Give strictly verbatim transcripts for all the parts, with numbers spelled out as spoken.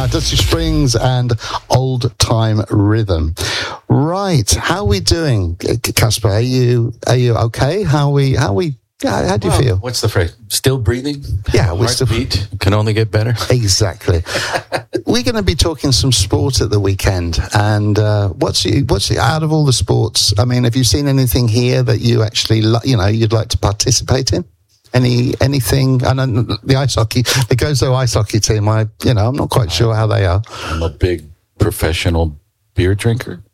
uh, Dusty Springs and Old Time Rhythm. Right, how are we doing, Casper? Are you are you okay? How are we? How are we? How, how do you well, feel? What's the phrase? Still breathing? Yeah, we're still beat can only get better. Exactly. We're going to be talking some sport at the weekend, and uh, what's the, what's the, out of all the sports? I mean, have you seen anything here that you actually you know you'd like to participate in? Any anything? And the ice hockey, the Gozo ice hockey team. I you know I'm not quite sure how they are. I'm a big professional beer drinker.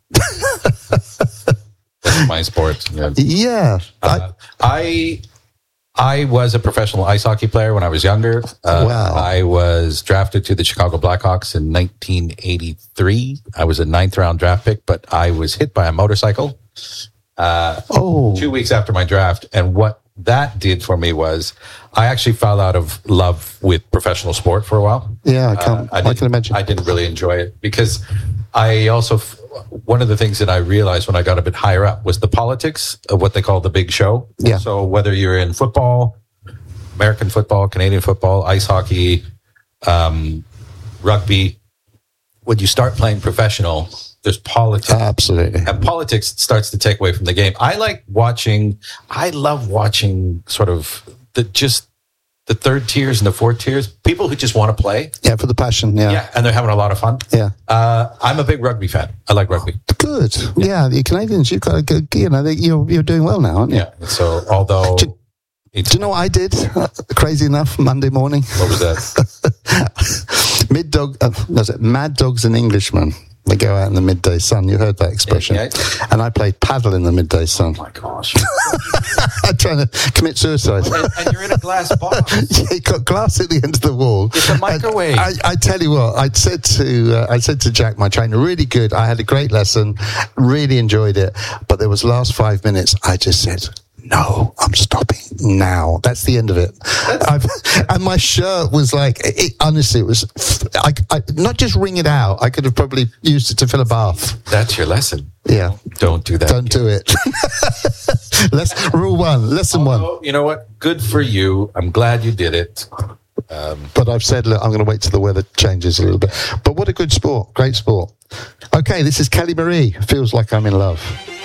That's my sport. Yeah. Yeah. Uh, I I was a professional ice hockey player when I was younger. Uh, Wow. I was drafted to the Chicago Blackhawks in nineteen eighty-three. I was a ninth round draft pick, but I was hit by a motorcycle uh, Oh. two weeks after my draft. And what that did for me was I actually fell out of love with professional sport for a while. Yeah, I can. Uh, I, I can imagine. I didn't really enjoy it because I also, one of the things that I realized when I got a bit higher up was the politics of what they call the big show. Yeah. So whether you're in football, American football, Canadian football, ice hockey, um, rugby, when you start playing professional, there's politics. Absolutely. And politics starts to take away from the game. I like watching, I love watching sort of the just the third tiers and the fourth tiers, people who just want to play. Yeah, for the passion. Yeah. Yeah, and they're having a lot of fun. Yeah. Uh, I'm a big rugby fan. I like rugby. Good. Yeah, the Canadians, you've got a good, you know, they, you're, you're doing well now, aren't you? Yeah. So although... Do, do you know what I did? Crazy enough, Monday morning. What was that? Mid dog, uh, was it Mad Dogs and Englishmen? They go out in the midday sun. You heard that expression. Yeah, yeah. And I played paddle in the midday sun. Oh my gosh. I'm trying to commit suicide. and, and you're in a glass box. Yeah, you got glass at the end of the wall. It's a microwave. I, I tell you what, I said to uh, I said to Jack, my trainer, really good. I had a great lesson, really enjoyed it. But there was last five minutes. I just said, no, I'm stopping now. That's the end of it. I've, and my shirt was like, it, honestly, it was, I, I, not just wring it out. I could have probably used it to fill a bath. That's your lesson. Yeah. Don't do that. Don't do it. Let's, rule one, lesson Although, one. you know what? Good for you. I'm glad you did it. Um, But I've said, look, I'm going to wait till the weather changes a little bit. But what a good sport. Great sport. Okay, this is Kelly Marie. Feels like I'm in love.